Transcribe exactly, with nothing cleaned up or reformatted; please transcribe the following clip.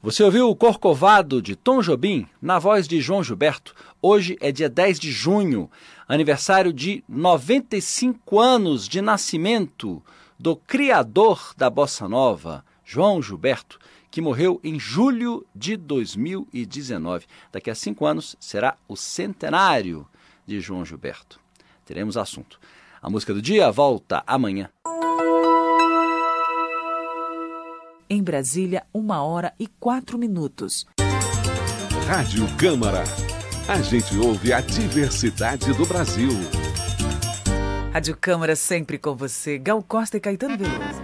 Você ouviu o Corcovado de Tom Jobim, na voz de João Gilberto. Hoje é dia dez de junho, aniversário de noventa e cinco anos de nascimento do criador da Bossa Nova, João Gilberto, que morreu em julho de dois mil e dezenove. Daqui a cinco anos será o centenário de João Gilberto. Teremos assunto. A música do dia volta amanhã. Em Brasília, uma hora e quatro minutos. Rádio Câmara. A gente ouve a diversidade do Brasil. Rádio Câmara sempre com você. Gal Costa e Caetano Veloso.